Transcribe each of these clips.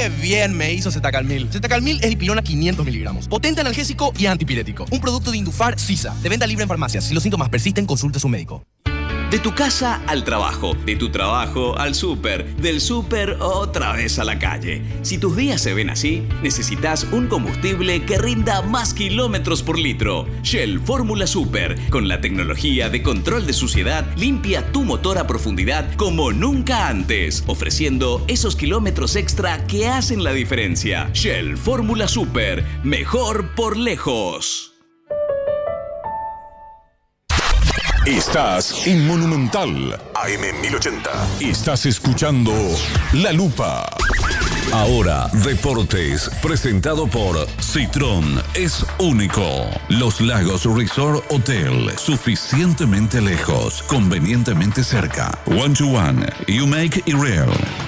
¡Qué bien me hizo Zetacalmil! Zetacalmil es dipirona 500 miligramos. Potente analgésico y antipirético. Un producto de Indufar Sisa. De venta libre en farmacias. Si los síntomas persisten, consulte a su médico. De tu casa al trabajo, de tu trabajo al súper, del súper otra vez a la calle. Si tus días se ven así, necesitas un combustible que rinda más kilómetros por litro. Shell Fórmula Super, con la tecnología de control de suciedad, limpia tu motor a profundidad como nunca antes, ofreciendo esos kilómetros extra que hacen la diferencia. Shell Fórmula Super, mejor por lejos. Estás en Monumental AM 1080. Estás escuchando La Lupa. Ahora, Deportes, presentado por Citrón, es único. Los Lagos Resort Hotel, suficientemente lejos, convenientemente cerca. One to one, you make it real.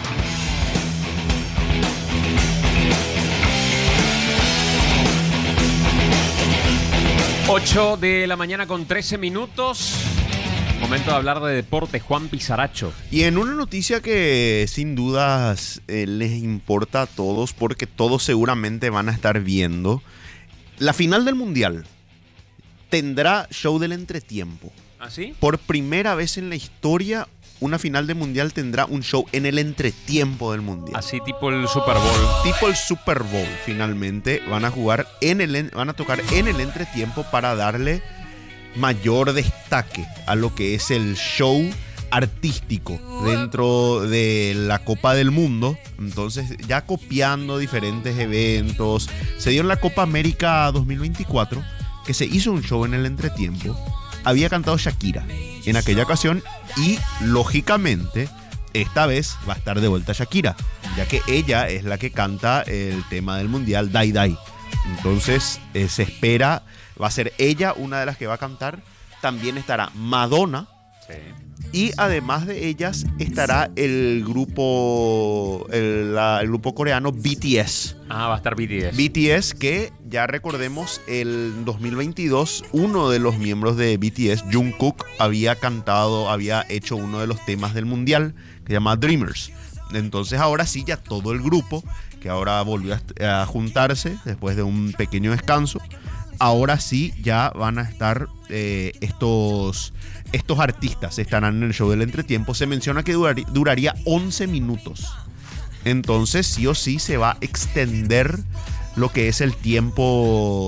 8 de la mañana con 13 minutos. Momento de hablar de deporte, Juan Pizaracho. Y en una noticia que sin dudas les importa a todos, porque todos seguramente van a estar viendo, la final del Mundial tendrá show del entretiempo. ¿Ah, sí? Por primera vez en la historia, una final de Mundial tendrá un show en el entretiempo del Mundial. Así tipo el Super Bowl. Tipo el Super Bowl, finalmente van a jugar van a tocar en el entretiempo para darle mayor destaque a lo que es el show artístico dentro de la Copa del Mundo. Entonces, ya copiando diferentes eventos, se dio en la Copa América 2024 que se hizo un show en el entretiempo. Había cantado Shakira en aquella ocasión y, lógicamente, esta vez va a estar de vuelta Shakira, ya que ella es la que canta el tema del Mundial, Dai Dai. Entonces, se espera, va a ser ella una de las que va a cantar. También estará Madonna. Sí. Y además de ellas estará el grupo coreano BTS. Ah, va a estar BTS. BTS, que ya recordemos, el 2022 uno de los miembros de BTS, Jungkook, había hecho uno de los temas del mundial que se llama Dreamers. Entonces ahora sí, ya todo el grupo, que ahora volvió a juntarse después de un pequeño descanso, ahora sí ya van a estar estos artistas estarán en el show del entretiempo. Se menciona que duraría 11 minutos. Entonces sí o sí se va a extender lo que es el tiempo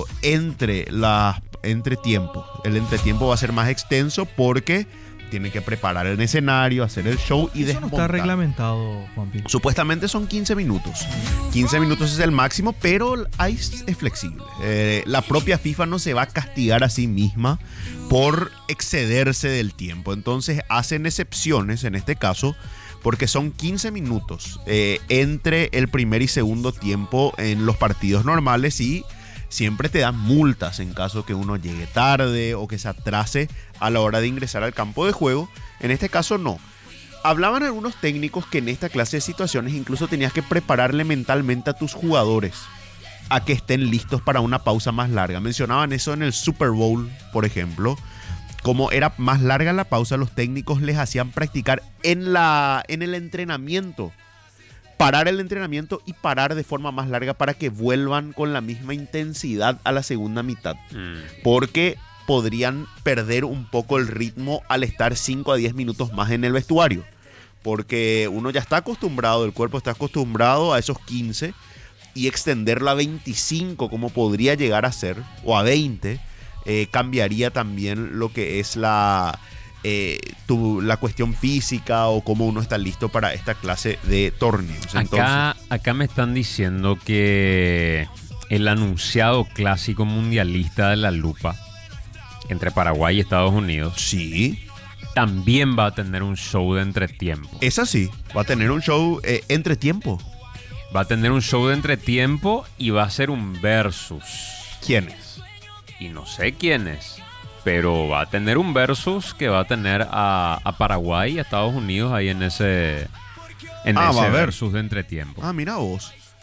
entretiempo. El entretiempo va a ser más extenso porque tienen que preparar el escenario, hacer el show y desmontar. Eso no está reglamentado, Juanpi. Supuestamente son 15 minutos. 15 minutos es el máximo, pero es flexible. La propia FIFA no se va a castigar a sí misma por excederse del tiempo. Entonces hacen excepciones en este caso, porque son 15 minutos entre el primer y segundo tiempo en los partidos normales, y siempre te dan multas en caso que uno llegue tarde o que se atrase a la hora de ingresar al campo de juego. En este caso no. Hablaban algunos técnicos que en esta clase de situaciones incluso tenías que prepararle mentalmente a tus jugadores a que estén listos para una pausa más larga. Mencionaban eso en el Super Bowl, por ejemplo. Como era más larga la pausa, los técnicos les hacían practicar en el entrenamiento. Parar el entrenamiento y parar de forma más larga para que vuelvan con la misma intensidad a la segunda mitad. Porque podrían perder un poco el ritmo al estar 5 a 10 minutos más en el vestuario. Porque uno ya está acostumbrado, el cuerpo está acostumbrado a esos 15, y extenderlo a 25 como podría llegar a ser, o a 20, cambiaría también lo que es la cuestión física o cómo uno está listo para esta clase de torneos. Acá me están diciendo que el anunciado clásico mundialista de la Lupa entre Paraguay y Estados Unidos, sí, también va a tener un show de entretiempo. Es así, va a tener un show entretiempo. Va a tener un show de entretiempo y va a ser un versus. ¿Quiénes? Y no sé quiénes, pero va a tener un versus que va a tener a Paraguay y a Estados Unidos ahí en ese versus de entretiempo. Ah, mira vos.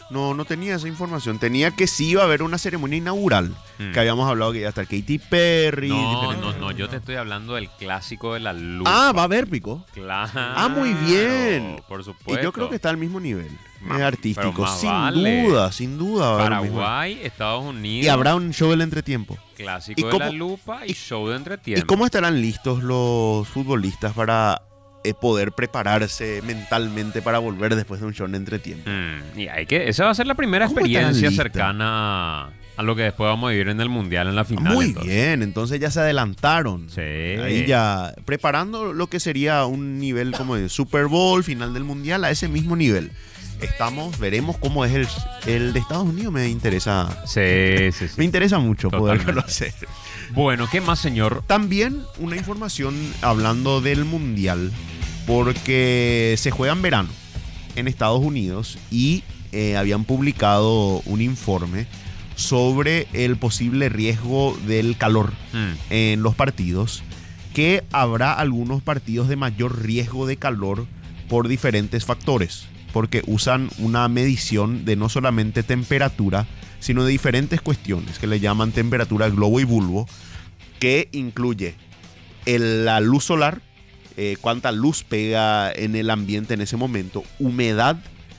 No tenía esa información. Tenía que sí iba a haber una ceremonia inaugural. Que habíamos hablado que iba a estar Katy Perry. No, yo te estoy hablando del clásico de la lupa. Ah, va a haber, Pico. Claro. Ah, muy bien. Por supuesto. Y yo creo que está al mismo nivel Pero artístico. más Sin vale. duda. Va a haber un mismo. Paraguay, Estados Unidos. Y habrá un show del entretiempo. Clásico ¿Y de cómo- la lupa y show de ¿Y entretiempo. cómo estarán listos los futbolistas para poder prepararse mentalmente para volver después de un show de entretiempo? Y esa va a ser la primera ¿Cómo estarán experiencia listas? cercana a lo que después vamos a vivir en el Mundial, en la final. Muy entonces. bien, entonces ya se adelantaron. Sí. Ahí ya preparando lo que sería un nivel como de Super Bowl, final del Mundial, a ese mismo nivel. Veremos cómo es el de Estados Unidos, me interesa. Sí. Me interesa mucho poder Totalmente. conocer. Bueno, ¿qué más, señor? También una información hablando del Mundial, porque se juega en verano en Estados Unidos y habían publicado un informe sobre el posible riesgo del calor en los partidos, que habrá algunos partidos de mayor riesgo de calor por diferentes factores, porque usan una medición de no solamente temperatura, sino de diferentes cuestiones que le llaman temperatura globo y bulbo, que incluye la luz solar, cuánta luz pega en el ambiente en ese momento, humedad,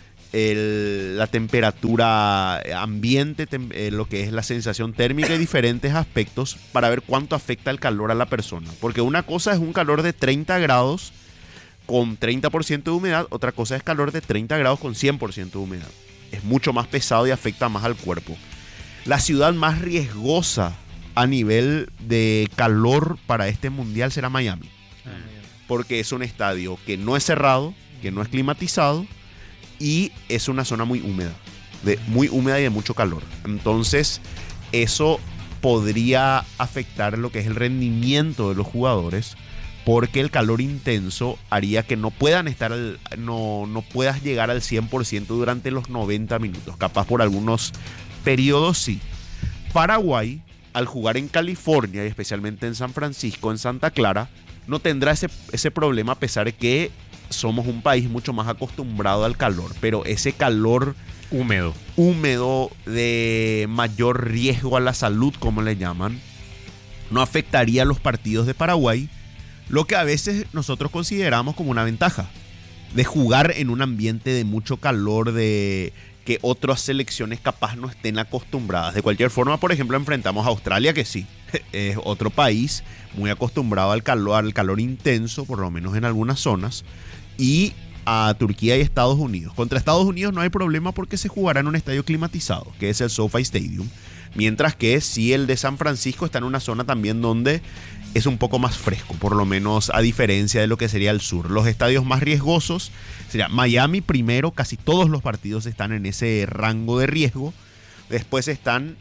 la temperatura ambiente, lo que es la sensación térmica y diferentes aspectos para ver cuánto afecta el calor a la persona. Porque una cosa es un calor de 30 grados con 30% de humedad, otra cosa es calor de 30 grados con 100% de humedad. Es mucho más pesado y afecta más al cuerpo. La ciudad más riesgosa a nivel de calor para este mundial será Miami. Porque es un estadio que no es cerrado, que no es climatizado y es una zona muy húmeda y de mucho calor. Entonces, eso podría afectar lo que es el rendimiento de los jugadores, porque el calor intenso haría que no puedan no puedas llegar al 100% durante los 90 minutos. Capaz por algunos periodos sí. Paraguay, al jugar en California y especialmente en San Francisco, en Santa Clara, no tendrá ese problema, a pesar de que somos un país mucho más acostumbrado al calor, pero ese calor húmedo de mayor riesgo a la salud, como le llaman, no afectaría los partidos de Paraguay, lo que a veces nosotros consideramos como una ventaja de jugar en un ambiente de mucho calor, de que otras selecciones capaz no estén acostumbradas. De cualquier forma, por ejemplo, enfrentamos a Australia, que sí, es otro país muy acostumbrado al calor intenso, por lo menos en algunas zonas, y a Turquía y Estados Unidos. Contra Estados Unidos no hay problema porque se jugará en un estadio climatizado, que es el SoFi Stadium, mientras que sí el de San Francisco está en una zona también donde es un poco más fresco, por lo menos a diferencia de lo que sería el sur. Los estadios más riesgosos sería Miami primero, casi todos los partidos están en ese rango de riesgo. Después están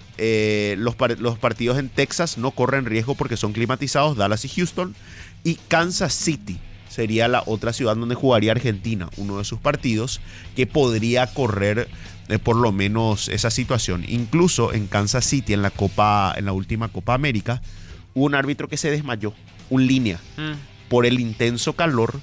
los partidos en Texas, no corren riesgo porque son climatizados, Dallas y Houston. Y Kansas City sería la otra ciudad donde jugaría Argentina, uno de sus partidos, que podría correr por lo menos esa situación. Incluso en Kansas City, en la última Copa América, hubo un árbitro que se desmayó, un línea, por el intenso calor.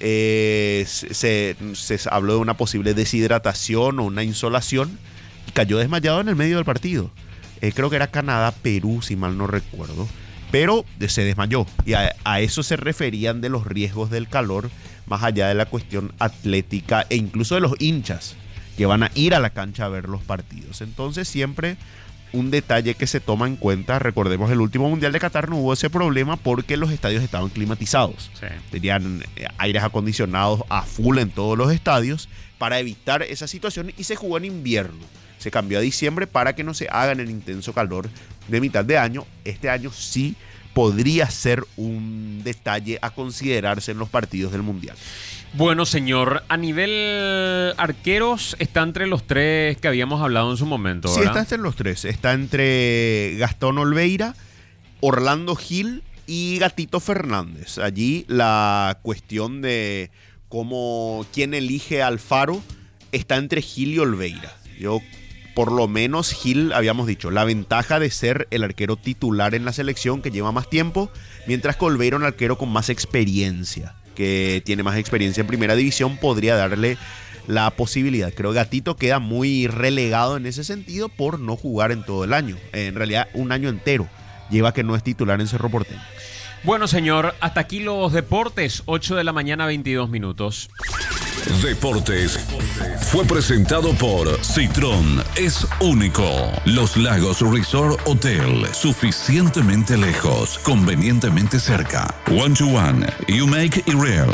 Se habló de una posible deshidratación o una insolación y cayó desmayado en el medio del partido. Creo que era Canadá-Perú, si mal no recuerdo, pero se desmayó, y a eso se referían de los riesgos del calor, más allá de la cuestión atlética e incluso de los hinchas que van a ir a la cancha a ver los partidos. Entonces siempre un detalle que se toma en cuenta. Recordemos, el último Mundial de Qatar no hubo ese problema porque los estadios estaban climatizados. Sí. Tenían aires acondicionados a full en todos los estadios para evitar esa situación, y se jugó en invierno. Se cambió a diciembre para que no se hagan el intenso calor de mitad de año. Este año sí podría ser un detalle a considerarse en los partidos del Mundial. Bueno, señor, a nivel arqueros está entre los tres que habíamos hablado en su momento, Sí, ¿verdad? está entre los tres. Está entre Gastón Olveira, Orlando Gil y Gatito Fernández. Allí la cuestión de quién elige a Alfaro está entre Gil y Olveira. Por lo menos Gil, habíamos dicho, la ventaja de ser el arquero titular en la selección, que lleva más tiempo, mientras que Olveira, un arquero con más experiencia, que tiene más experiencia en primera división, podría darle la posibilidad. Creo que Gatito queda muy relegado en ese sentido por no jugar en todo el año. En realidad, un año entero lleva que no es titular en Cerro Porteño. Bueno, señor, hasta aquí los deportes. 8 de la mañana, 22 minutos. Deportes fue presentado por Citrón, es único. Los Lagos Resort Hotel, suficientemente lejos, convenientemente cerca. One to one, you make it real.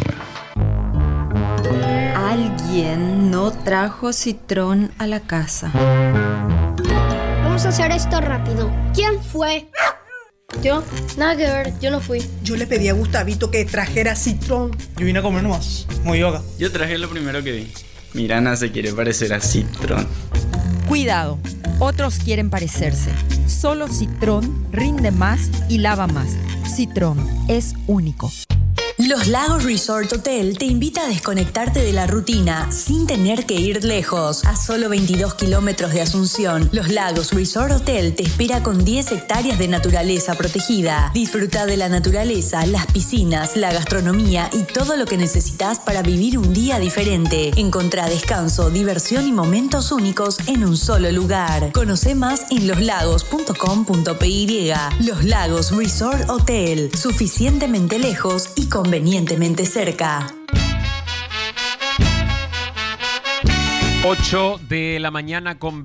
Alguien no trajo Citrón a la casa. Vamos a hacer esto rápido. ¿Quién fue? Yo, nada que ver, yo no fui. Yo le pedí a Gustavito que trajera Citrón. Yo vine a comer nomás, muy yoga. Yo traje lo primero que vi. Mirana se quiere parecer a Citrón. Cuidado, otros quieren parecerse. Solo Citrón rinde más y lava más. Citrón es único. Los Lagos Resort Hotel te invita a desconectarte de la rutina sin tener que ir lejos. A solo 22 kilómetros de Asunción, Los Lagos Resort Hotel te espera con 10 hectáreas de naturaleza protegida. Disfruta de la naturaleza, las piscinas, la gastronomía y todo lo que necesitas para vivir un día diferente. Encontrá descanso, diversión y momentos únicos en un solo lugar. Conoce más en loslagos.com.py. Los Lagos Resort Hotel, suficientemente lejos y convenientemente cerca. 8 de la mañana con